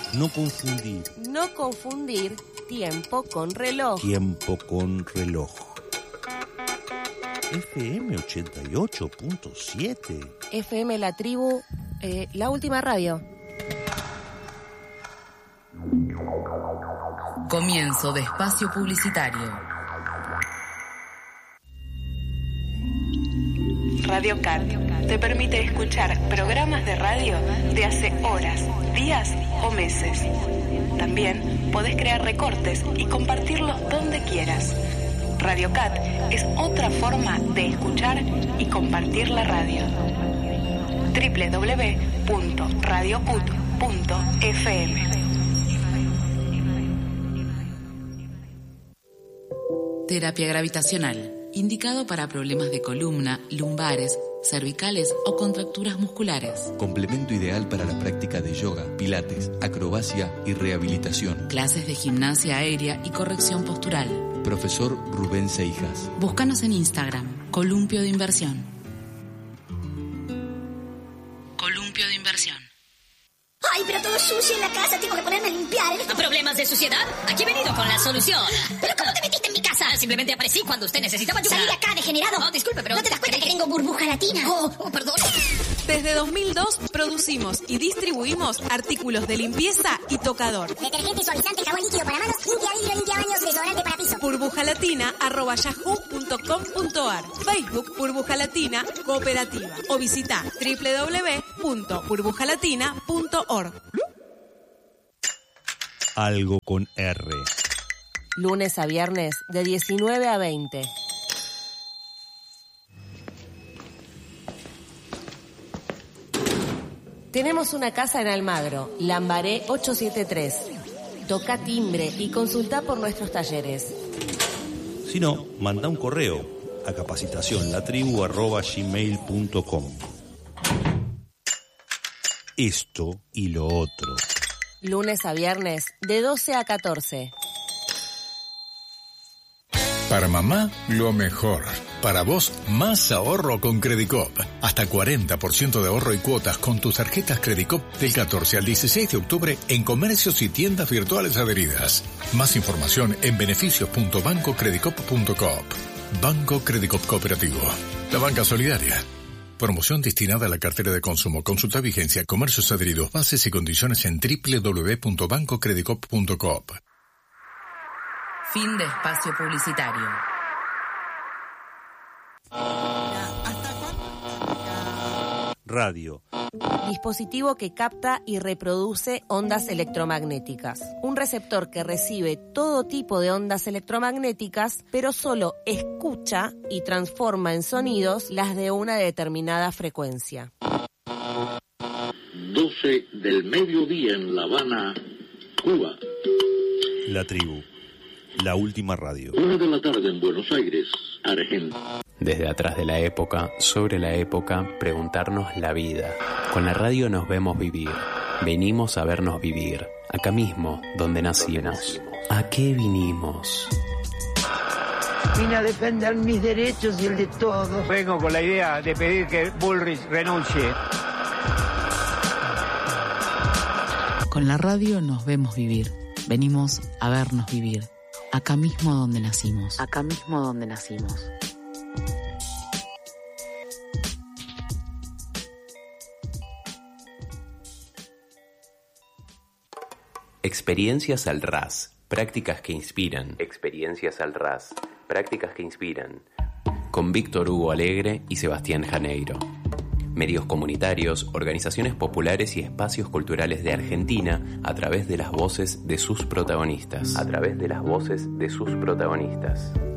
No confundir. No confundir tiempo con reloj. Tiempo con reloj. FM 88.7. FM La Tribu, la última radio. Comienzo de espacio publicitario. Radio Cat te permite escuchar programas de radio de hace horas, días o meses. También podés crear recortes y compartirlos donde quieras. Radio Cat es otra forma de escuchar y compartir la radio. www.radiocut.fm. Terapia gravitacional, indicado para problemas de columna, lumbares, cervicales o contracturas musculares. Complemento ideal para la práctica de yoga, pilates, acrobacia y rehabilitación. Clases de gimnasia aérea y corrección postural. Profesor Rubén Seijas. Búscanos en Instagram, Columpio de Inversión. Columpio de Inversión. ¡Ay, pero todo sucio en la casa! Tengo que ponerme a limpiar. ¿Problemas de suciedad? Aquí he venido con la solución. ¿Pero cómo te metiste en mi casa? Simplemente aparecí cuando usted necesitaba ayuda. ¡Salí de acá, degenerado! Oh, disculpe, pero... ¿No te das cuenta que tengo burbuja latina? Oh, perdón. Desde 2002 producimos y distribuimos artículos de limpieza y tocador. Detergente, suavizante, jabón líquido para manos, limpia vidrio, limpia baños, desodorante para piso. burbujalatina@yahoo.com.ar. Facebook Burbuja Latina Cooperativa o visita www.burbujalatina.org. Algo con R. Lunes a viernes de 19 a 20. Tenemos una casa en Almagro, Lambaré 873. Toca timbre y consulta por nuestros talleres. Si no, manda un correo a capacitacionlatribu@gmail.com. Esto y lo otro. Lunes a viernes de 12 a 14. Para mamá, lo mejor. Para vos, más ahorro con Credicop. Hasta 40% de ahorro y cuotas con tus tarjetas Credicop del 14 al 16 de octubre en comercios y tiendas virtuales adheridas. Más información en beneficios.bancocredicop.coop. Banco Credicop Cooperativo. La banca solidaria. Promoción destinada a la cartera de consumo. Consulta vigencia, comercios adheridos, bases y condiciones en www.bancocredicop.coop. Fin de espacio publicitario. Radio. Dispositivo que capta y reproduce ondas electromagnéticas. Un receptor que recibe todo tipo de ondas electromagnéticas, pero solo escucha y transforma en sonidos las de una determinada frecuencia. 12 del mediodía en La Habana, Cuba. La Tribu. La última radio. 1 de la tarde en Buenos Aires, Argentina. Desde atrás de la época, sobre la época, preguntarnos la vida. Con la radio nos vemos vivir. Venimos a vernos vivir. Acá mismo, donde nacimos. ¿A qué vinimos? Vine a defender mis derechos y el de todos. Vengo con la idea de pedir que Bullrich renuncie. Con la radio nos vemos vivir. Venimos a vernos vivir. Acá mismo donde nacimos. Acá mismo donde nacimos. Experiencias al ras. Prácticas que inspiran. Experiencias al ras. Prácticas que inspiran. Con Víctor Hugo Alegre y Sebastián Janeiro. Medios comunitarios, organizaciones populares y espacios culturales de Argentina a través de las voces de sus protagonistas. A través de las voces de sus protagonistas.